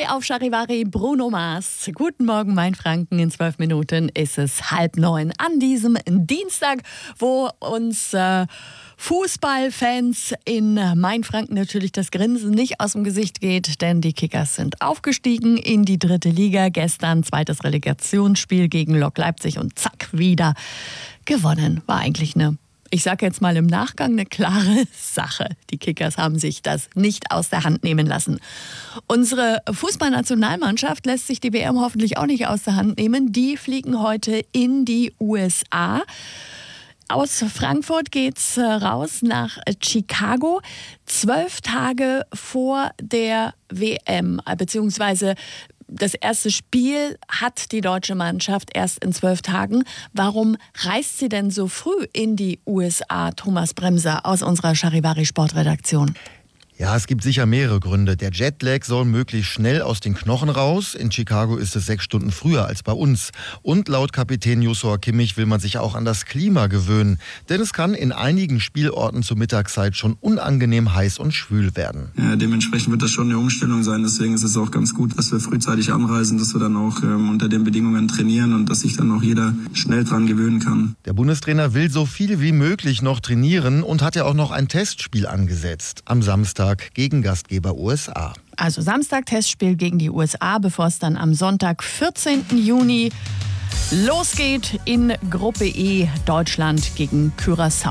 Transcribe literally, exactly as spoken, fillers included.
auf Charivari, Bruno Mars. Guten Morgen, Mainfranken. In zwölf Minuten ist es halb neun an diesem Dienstag, wo uns äh, Fußballfans in Mainfranken natürlich das Grinsen nicht aus dem Gesicht geht, denn die Kickers sind aufgestiegen in die dritte Liga. Gestern zweites Relegationsspiel gegen Lok Leipzig und zack, wieder gewonnen. War eigentlich eine, ich sage jetzt mal im Nachgang, eine klare Sache. Die Kickers haben sich das nicht aus der Hand nehmen lassen. Unsere Fußballnationalmannschaft lässt sich die W M hoffentlich auch nicht aus der Hand nehmen. Die fliegen heute in die U S A. Aus Frankfurt geht's raus nach Chicago, zwölf Tage vor der W M, beziehungsweise das erste Spiel hat die deutsche Mannschaft erst in zwölf Tagen. Warum reist sie denn so früh in die U S A? Thomas Bremser aus unserer Charivari Sportredaktion. Ja, es gibt sicher mehrere Gründe. Der Jetlag soll möglichst schnell aus den Knochen raus. In Chicago ist es sechs Stunden früher als bei uns. Und laut Kapitän Joshua Kimmich will man sich auch an das Klima gewöhnen. Denn es kann in einigen Spielorten zur Mittagszeit schon unangenehm heiß und schwül werden. Ja, dementsprechend wird das schon eine Umstellung sein. Deswegen ist es auch ganz gut, dass wir frühzeitig anreisen, dass wir dann auch ähm, unter den Bedingungen trainieren und dass sich dann auch jeder schnell dran gewöhnen kann. Der Bundestrainer will so viel wie möglich noch trainieren und hat ja auch noch ein Testspiel angesetzt. Am Samstag gegen Gastgeber U S A. Also Samstag Testspiel gegen die U S A, bevor es dann am Sonntag, vierzehnten Juni, losgeht in Gruppe E, Deutschland gegen Curaçao.